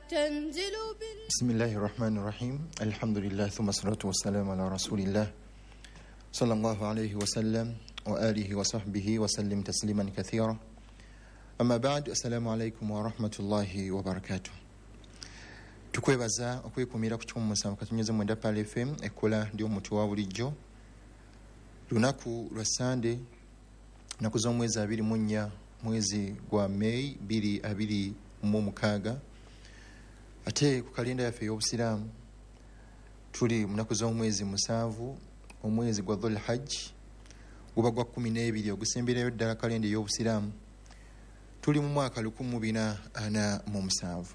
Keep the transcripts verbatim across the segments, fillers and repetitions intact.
تنزل بال بسم الله الرحمن الرحيم الحمد لله ثم الصلاة والسلام على رسول الله صلى الله عليه وسلم وآله وصحبه وسلم تسليما كثيرا أما بعد السلام عليكم ورحمة الله وبركاته tukwebaza okwekumira ku kikumu musanvu katunyeze mwenda Pale F M ekola ndi omuntu wa bulijjo lunaku lwa Sunday naku z'omwezi abiri mu nnya mwezi gwa May biri abiri mu mukaaga ate ku kalenda yaffe y'obusiraamu tuli munaku z'omwezi musanvu omwezi gwa Dhul Hajj guba gwa kumi n'ebiri ogusemberayo ddala kalenda y'obusiraamu tuli mu mwaka lukumi bina ana mu musanvu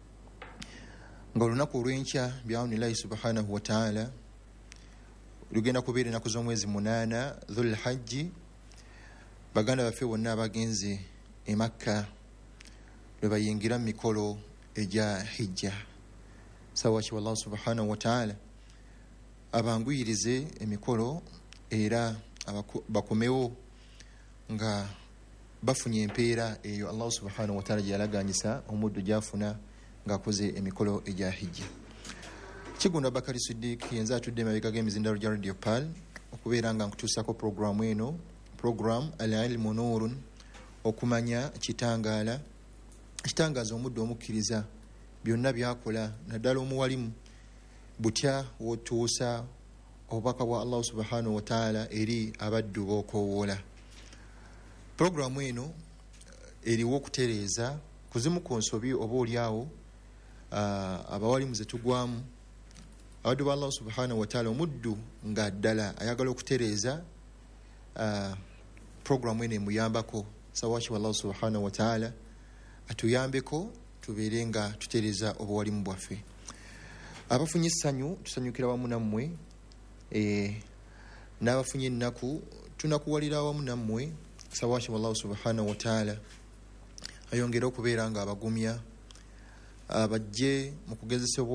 nga olunaku olw'enkya bi'awnillahi subhanahu wa ta'ala lugenda kubeera ennaku z'omwezi munaana Dhul Hajj baganda baffe bonna abagenze e Makka lwe bayingira mu mikolo eja hijja sawaaki wallahu subhanahu wa ta'ala abanguyirize emikolo era bakomewo nga bafunye empeera eyo Allah subhanahu wa ta'ala gyalaganyisa omuddu gyafuna ng'akoze emikolo eja hijja. Kigunda Bakari Siddiq yenza atudde mabega g'emizindalo gya Radio Pal okubeera nga nkutuusako programu eno program al-ilmu nurun okumanya kitangaala kitangaaza omuddu omukkiriza byonna byakola naddala omuwalimu butya wotuusa obubaka bwa Allah subhanahu wa ta'ala eri abaddu b'okoowoola. Programu eno eriwo okutereeza kuzimu ku nsobi oba oliawo uh, abawalimu ze tugwamu abaddu ba Allah subhanahu wa ta'ala omuddu nga ddala ayagala okutereeza uh, programu eno emuyambako sawaaki wa Allah subhanahu wa ta'ala atuyambeko tubeere nga tutereeza obuwalimu bwaffe. Abafunye essanyu tusanyukira wamu nammwe e, n'abafunye ennaku tunakuwalira wamu nammwe sawaaki wa Allah subhanahu wa ta'ala ayongere okubeera nga abagumya abajje mu kugezesebwa